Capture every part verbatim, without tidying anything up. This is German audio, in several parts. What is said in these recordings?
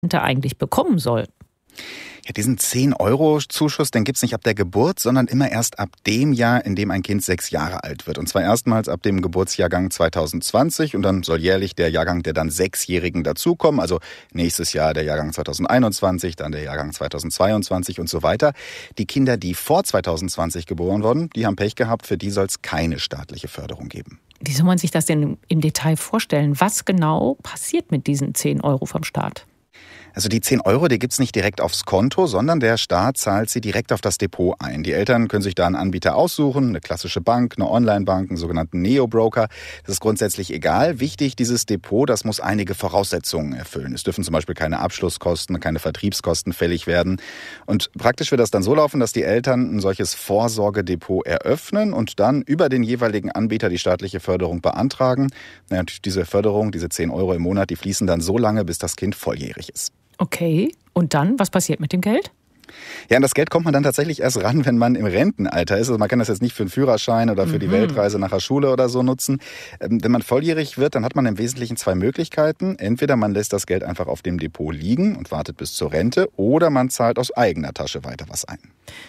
eigentlich bekommen soll? Ja, diesen zehn-Euro-Zuschuss, den gibt's nicht ab der Geburt, sondern immer erst ab dem Jahr, in dem ein Kind sechs Jahre alt wird. Und zwar erstmals ab dem Geburtsjahrgang zwanzig zwanzig und dann soll jährlich der Jahrgang der dann Sechsjährigen dazukommen. Also nächstes Jahr der Jahrgang zwanzig einundzwanzig, dann der Jahrgang zwanzig zweiundzwanzig und so weiter. Die Kinder, die vor zwanzig zwanzig geboren wurden, die haben Pech gehabt, für die soll es keine staatliche Förderung geben. Wie soll man sich das denn im Detail vorstellen? Was genau passiert mit diesen zehn Euro vom Staat? Also die zehn Euro, die gibt's nicht direkt aufs Konto, sondern der Staat zahlt sie direkt auf das Depot ein. Die Eltern können sich da einen Anbieter aussuchen, eine klassische Bank, eine Online-Bank, einen sogenannten Neo-Broker. Das ist grundsätzlich egal. Wichtig, dieses Depot, das muss einige Voraussetzungen erfüllen. Es dürfen zum Beispiel keine Abschlusskosten, keine Vertriebskosten fällig werden. Und praktisch wird das dann so laufen, dass die Eltern ein solches Vorsorgedepot eröffnen und dann über den jeweiligen Anbieter die staatliche Förderung beantragen. Naja, diese Förderung, diese zehn Euro im Monat, die fließen dann so lange, bis das Kind volljährig ist. Okay, und dann, was passiert mit dem Geld? Ja, an das Geld kommt man dann tatsächlich erst ran, wenn man im Rentenalter ist. Also man kann das jetzt nicht für einen Führerschein oder für mhm. die Weltreise nach der Schule oder so nutzen. Wenn man volljährig wird, dann hat man im Wesentlichen zwei Möglichkeiten. Entweder man lässt das Geld einfach auf dem Depot liegen und wartet bis zur Rente, oder man zahlt aus eigener Tasche weiter was ein.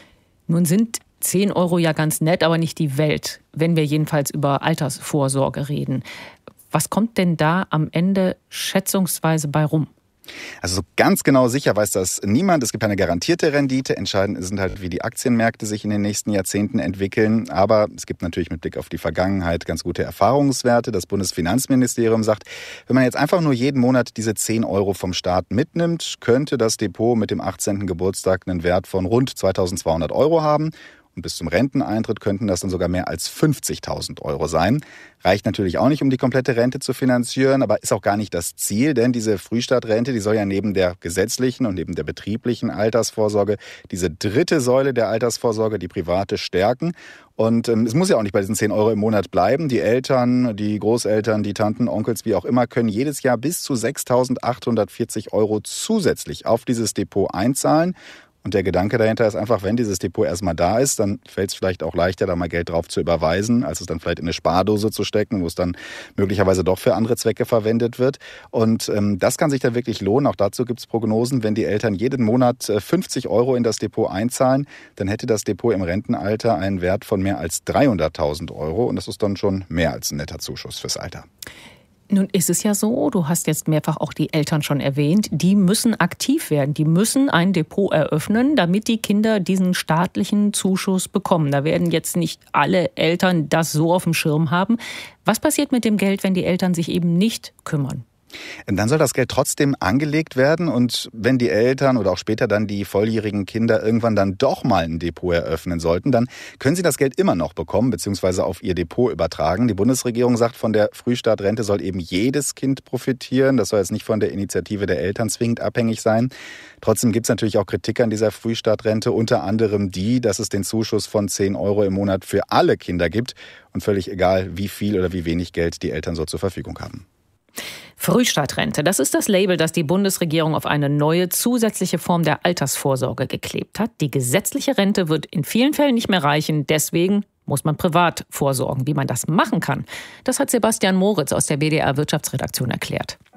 Nun sind zehn Euro ja ganz nett, aber nicht die Welt, wenn wir jedenfalls über Altersvorsorge reden. Was kommt denn da am Ende schätzungsweise bei rum? Also so ganz genau sicher weiß das niemand. Es gibt eine garantierte Rendite. Entscheidend sind halt, wie die Aktienmärkte sich in den nächsten Jahrzehnten entwickeln. Aber es gibt natürlich mit Blick auf die Vergangenheit ganz gute Erfahrungswerte. Das Bundesfinanzministerium sagt, wenn man jetzt einfach nur jeden Monat diese zehn Euro vom Staat mitnimmt, könnte das Depot mit dem achtzehnten Geburtstag einen Wert von rund zweitausendzweihundert Euro haben. Und bis zum Renteneintritt könnten das dann sogar mehr als fünfzigtausend Euro sein. Reicht natürlich auch nicht, um die komplette Rente zu finanzieren, aber ist auch gar nicht das Ziel, denn diese Frühstartrente, die soll ja neben der gesetzlichen und neben der betrieblichen Altersvorsorge diese dritte Säule der Altersvorsorge, die private, stärken. Und ähm, es muss ja auch nicht bei diesen zehn Euro im Monat bleiben. Die Eltern, die Großeltern, die Tanten, Onkels, wie auch immer, können jedes Jahr bis zu sechstausendachthundertvierzig Euro zusätzlich auf dieses Depot einzahlen. Und der Gedanke dahinter ist einfach, wenn dieses Depot erstmal da ist, dann fällt es vielleicht auch leichter, da mal Geld drauf zu überweisen, als es dann vielleicht in eine Spardose zu stecken, wo es dann möglicherweise doch für andere Zwecke verwendet wird. Und ähm, das kann sich dann wirklich lohnen. Auch dazu gibt es Prognosen. Wenn die Eltern jeden Monat fünfzig Euro in das Depot einzahlen, dann hätte das Depot im Rentenalter einen Wert von mehr als dreihunderttausend Euro. Und das ist dann schon mehr als ein netter Zuschuss fürs Alter. Nun ist es ja so, du hast jetzt mehrfach auch die Eltern schon erwähnt, die müssen aktiv werden, die müssen ein Depot eröffnen, damit die Kinder diesen staatlichen Zuschuss bekommen. Da werden jetzt nicht alle Eltern das so auf dem Schirm haben. Was passiert mit dem Geld, wenn die Eltern sich eben nicht kümmern? Dann soll das Geld trotzdem angelegt werden und wenn die Eltern oder auch später dann die volljährigen Kinder irgendwann dann doch mal ein Depot eröffnen sollten, dann können sie das Geld immer noch bekommen bzw. auf ihr Depot übertragen. Die Bundesregierung sagt, von der Frühstartrente soll eben jedes Kind profitieren. Das soll jetzt nicht von der Initiative der Eltern zwingend abhängig sein. Trotzdem gibt es natürlich auch Kritik an dieser Frühstartrente, unter anderem die, dass es den Zuschuss von zehn Euro im Monat für alle Kinder gibt und völlig egal, wie viel oder wie wenig Geld die Eltern so zur Verfügung haben. Frühstartrente, das ist das Label, das die Bundesregierung auf eine neue zusätzliche Form der Altersvorsorge geklebt hat. Die gesetzliche Rente wird in vielen Fällen nicht mehr reichen. Deswegen muss man privat vorsorgen. Wie man das machen kann, das hat Sebastian Moritz aus der B D R Wirtschaftsredaktion erklärt.